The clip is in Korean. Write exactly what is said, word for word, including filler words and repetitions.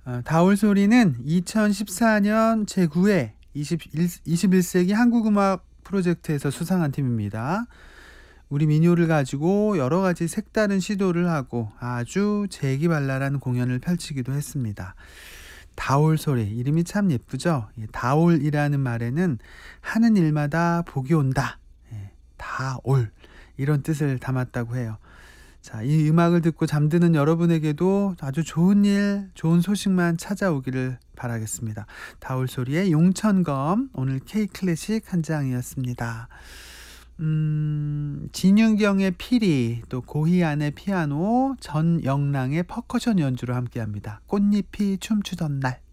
어, 다올소리는 이천십사 년 제구 회 이십일 세기 한국음악 프로젝트에서 수상한 팀입니다. 우리 민요를 가지고 여러 가지 색다른 시도를 하고 아주 재기발랄한 공연을 펼치기도 했습니다. 다올소리, 이름이 참 예쁘죠? 예, 다올이라는 말에는 하는 일마다 복이 온다. 예, 다올, 이런 뜻을 담았다고 해요. 자, 이 음악을 듣고 잠드는 여러분에게도 아주 좋은 일, 좋은 소식만 찾아오기를 바라겠습니다. 다올소리의 용천검, 오늘 K클래식 한 장이었습니다. 음, 진윤경의 피리, 또 고희안의 피아노, 전영랑의 퍼커션 연주로 함께합니다. 꽃잎이 춤추던 날.